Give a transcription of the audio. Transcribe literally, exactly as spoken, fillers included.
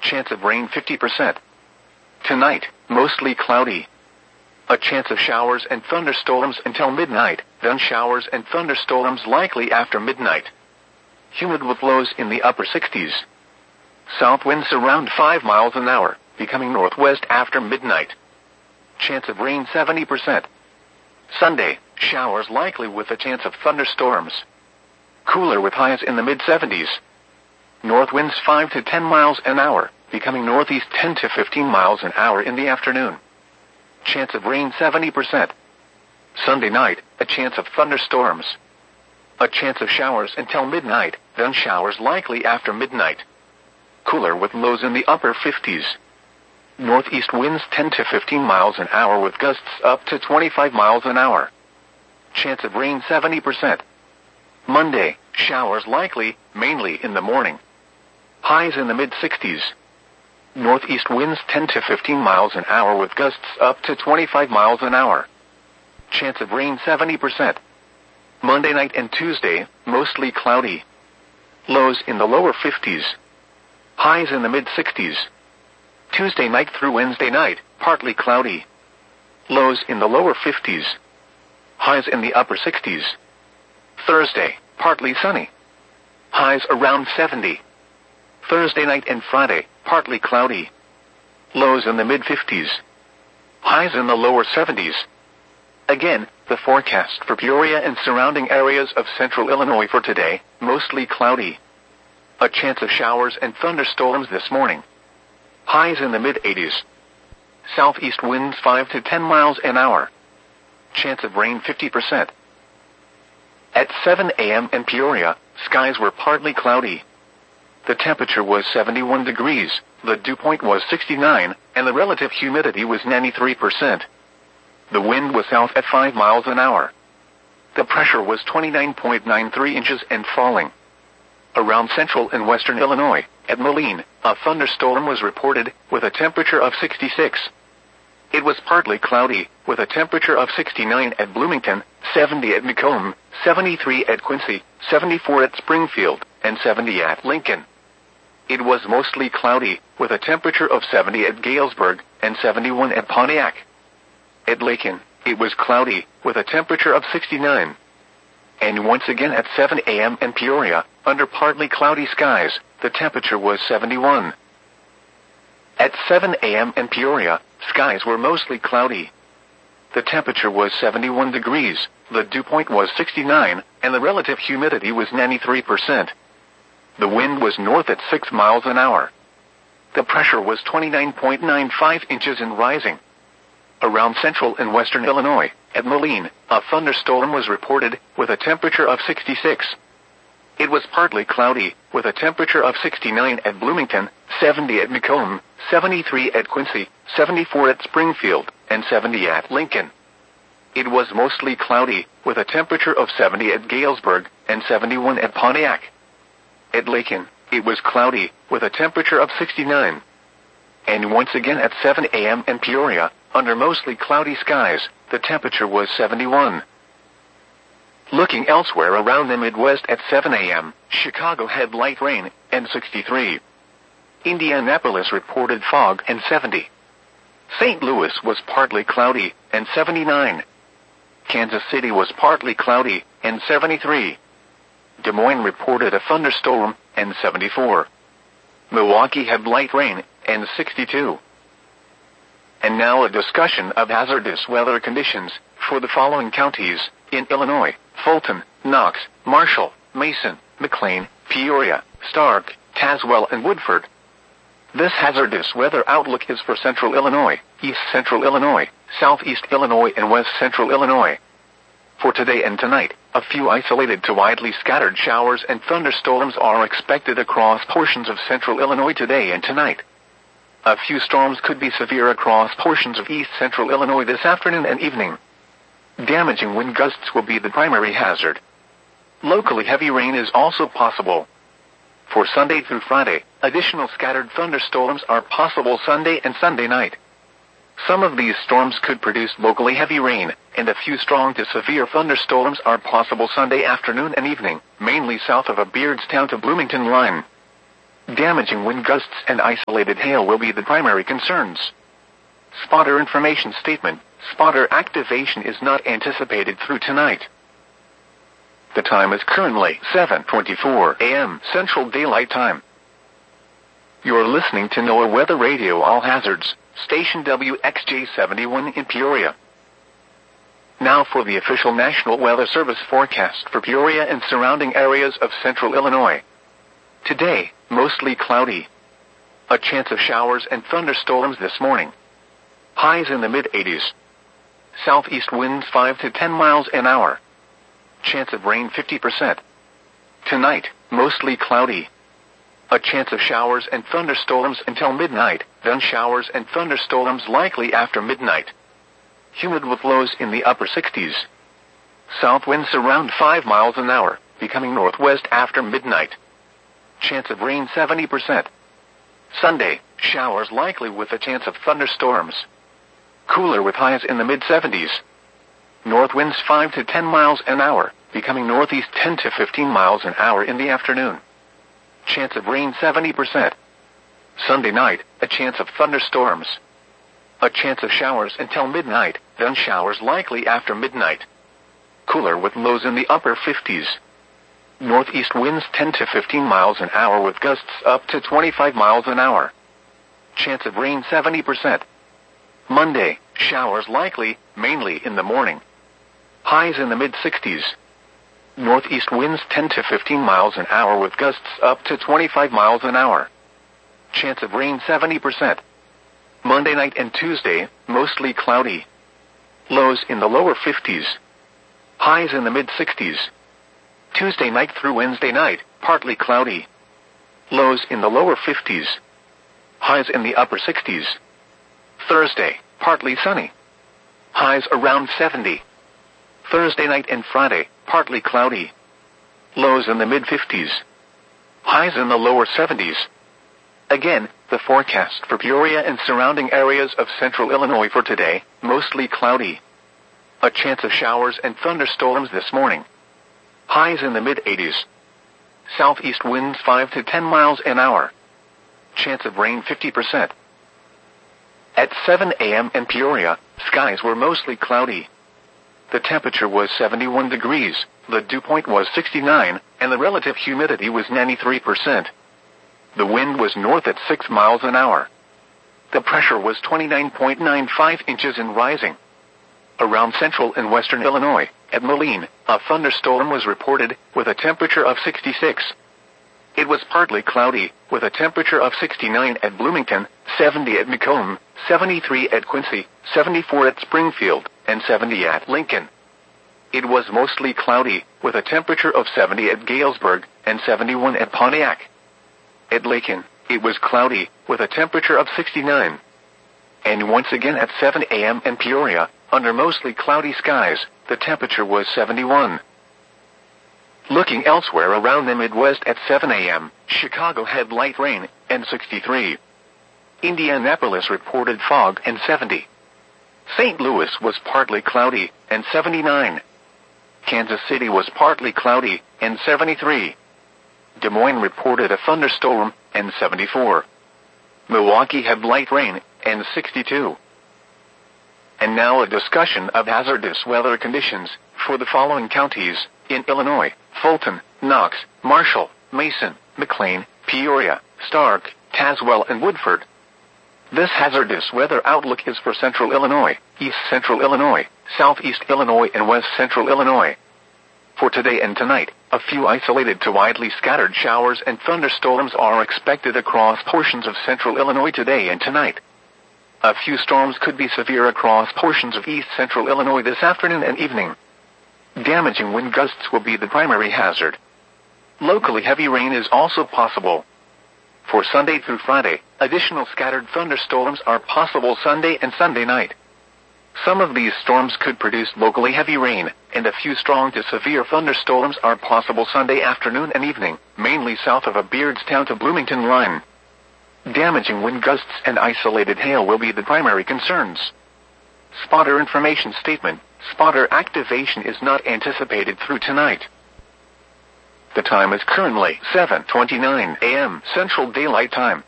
Chance of rain fifty percent. Tonight, mostly cloudy. A chance of showers and thunderstorms until midnight, then showers and thunderstorms likely after midnight. Humid with lows in the upper sixties. South winds around five miles an hour, becoming northwest after midnight. Chance of rain seventy percent. Sunday, showers likely with a chance of thunderstorms. Cooler with highs in the mid seventies. North winds five to ten miles an hour, becoming northeast ten to fifteen miles an hour in the afternoon. Chance of rain seventy percent. Sunday night, a chance of thunderstorms. A chance of showers until midnight, then showers likely after midnight. Cooler with lows in the upper fifties. Northeast winds ten to fifteen miles an hour with gusts up to twenty-five miles an hour. Chance of rain seventy percent. Monday, showers likely, mainly in the morning. Highs in the mid sixties. Northeast winds ten to fifteen miles an hour with gusts up to twenty-five miles an hour. Chance of rain seventy percent. Monday night and Tuesday, mostly cloudy. Lows in the lower fifties. Highs in the mid sixties. Tuesday night through Wednesday night, partly cloudy. Lows in the lower fifties. Highs in the upper sixties. Thursday, partly sunny. Highs around seventy. Thursday night and Friday, partly cloudy. Lows in the mid fifties. Highs in the lower seventies. Again, the forecast for Peoria and surrounding areas of central Illinois for today, mostly cloudy. A chance of showers and thunderstorms this morning. Highs in the mid eighties. Southeast winds five to ten miles an hour. Chance of rain fifty percent. At seven a.m. in Peoria, skies were partly cloudy. The temperature was seventy-one degrees, the dew point was sixty-nine, and the relative humidity was ninety-three percent. The wind was south at five miles an hour. The pressure was twenty-nine point nine three inches and falling. Around central and western Illinois, at Moline, a thunderstorm was reported, with a temperature of sixty-six. It was partly cloudy, with a temperature of sixty-nine at Bloomington, seventy at Macomb, seventy-three at Quincy, seventy-four at Springfield, and seventy at Lincoln. It was mostly cloudy, with a temperature of seventy at Galesburg, and seventy-one at Pontiac. At Lakin, it was cloudy, with a temperature of sixty-nine. And once again at seven a.m. in Peoria, under partly cloudy skies, the temperature was seventy-one. At seven a.m. in Peoria, skies were mostly cloudy. The temperature was seventy-one degrees, the dew point was sixty-nine, and the relative humidity was ninety-three percent. The wind was north at six miles an hour. The pressure was twenty-nine point nine five inches and rising. Around central and western Illinois, at Moline, a thunderstorm was reported, with a temperature of sixty-six. It was partly cloudy, with a temperature of sixty-nine at Bloomington, seventy at Macomb, seventy-three at Quincy, seventy-four at Springfield, and seventy at Lincoln. It was mostly cloudy, with a temperature of seventy at Galesburg, and seventy-one at Pontiac. At Lakin, it was cloudy, with a temperature of sixty-nine. And once again at seven a.m. in Peoria, under mostly cloudy skies, the temperature was seventy-one. Looking elsewhere around the Midwest at seven a.m., Chicago had light rain, and sixty-three. Indianapolis reported fog, and seventy. Saint Louis was partly cloudy, and seventy-nine. Kansas City was partly cloudy, and seventy-three. Des Moines reported a thunderstorm, and seventy-four. Milwaukee had light rain, and sixty-two. And now a discussion of hazardous weather conditions for the following counties in Illinois: Fulton, Knox, Marshall, Mason, McLean, Peoria, Stark, Tazewell, and Woodford. This hazardous weather outlook is for central Illinois, east central Illinois, southeast Illinois, and west central Illinois. For today and tonight, a few isolated to widely scattered showers and thunderstorms are expected across portions of central Illinois today and tonight. A few storms could be severe across portions of east central Illinois this afternoon and evening. Damaging wind gusts will be the primary hazard. Locally heavy rain is also possible. For Sunday through Friday, additional scattered thunderstorms are possible Sunday and Sunday night. Some of these storms could produce locally heavy rain, and a few strong to severe thunderstorms are possible Sunday afternoon and evening, mainly south of a Beardstown to Bloomington line. Damaging wind gusts and isolated hail will be the primary concerns. Spotter information statement. Spotter activation is not anticipated through tonight. The time is currently seven twenty-four a m Central Daylight Time. You're listening to NOAA Weather Radio All Hazards, station W X J seventy-one in Peoria. Now for the official National Weather Service forecast for Peoria and surrounding areas of central Illinois. Today, mostly cloudy. A chance of showers and thunderstorms this morning. Highs in the mid eighties. Southeast winds five to ten miles an hour. Chance of rain fifty percent. Tonight, mostly cloudy. A chance of showers and thunderstorms until midnight, then showers and thunderstorms likely after midnight. Humid with lows in the upper sixties. South winds around five miles an hour, becoming northwest after midnight. Chance of rain seventy percent. Sunday, showers likely with a chance of thunderstorms. Cooler with highs in the mid seventies. North winds five to ten miles an hour, becoming northeast ten to fifteen miles an hour in the afternoon. Chance of rain seventy percent. Sunday night, a chance of thunderstorms. A chance of showers until midnight, then showers likely after midnight. Cooler with lows in the upper fifties. Northeast winds ten to fifteen miles an hour with gusts up to twenty-five miles an hour. Chance of rain seventy percent. Monday, showers likely, mainly in the morning. Highs in the mid sixties. Northeast winds ten to fifteen miles an hour with gusts up to twenty-five miles an hour. Chance of rain seventy percent. Monday night and Tuesday, mostly cloudy. Lows in the lower fifties. Highs in the mid sixties. Tuesday night through Wednesday night, partly cloudy. Lows in the lower fifties. Highs in the upper sixties. Thursday, partly sunny. Highs around seventy. Thursday night and Friday, partly cloudy. Lows in the mid fifties. Highs in the lower seventies. Again, the forecast for Peoria and surrounding areas of central Illinois for today, mostly cloudy. A chance of showers and thunderstorms this morning. Highs in the mid eighties. Southeast winds five to ten miles an hour. Chance of rain fifty percent. At seven a m in Peoria, skies were mostly cloudy. The temperature was seventy-one degrees, the dew point was sixty-nine, and the relative humidity was ninety-three percent. The wind was north at six miles an hour. The pressure was twenty-nine point nine five inches and rising. Around central and western Illinois, at Moline, a thunderstorm was reported, with a temperature of sixty-six. It was partly cloudy, with a temperature of sixty-nine at Bloomington, seventy at Macomb, seventy-three at Quincy, seventy-four at Springfield, and seventy at Lincoln. It was mostly cloudy, with a temperature of seventy at Galesburg, and seventy-one at Pontiac. At Lakin, it was cloudy, with a temperature of sixty-nine. And once again at seven a m in Peoria, under mostly cloudy skies, the temperature was seventy-one. Looking elsewhere around the Midwest at seven a m, Chicago had light rain, and sixty-three. Indianapolis reported fog, and seventy. Saint Louis was partly cloudy, and seventy-nine. Kansas City was partly cloudy, and seventy-three. Des Moines reported a thunderstorm, and seventy-four. Milwaukee had light rain, and sixty-two. And now a discussion of hazardous weather conditions for the following counties in Illinois: Fulton, Knox, Marshall, Mason, McLean, Peoria, Stark, Tazewell, and Woodford. This hazardous weather outlook is for central Illinois, east central Illinois, southeast Illinois, and west central Illinois. For today and tonight, a few isolated to widely scattered showers and thunderstorms are expected across portions of central Illinois today and tonight. A few storms could be severe across portions of east central Illinois this afternoon and evening. Damaging wind gusts will be the primary hazard. Locally heavy rain is also possible. For Sunday through Friday, additional scattered thunderstorms are possible Sunday and Sunday night. Some of these storms could produce locally heavy rain, and a few strong to severe thunderstorms are possible Sunday afternoon and evening, mainly south of a Beardstown to Bloomington line. Damaging wind gusts and isolated hail will be the primary concerns. Spotter information statement: spotter activation is not anticipated through tonight. The time is currently seven twenty-nine a m Central Daylight Time.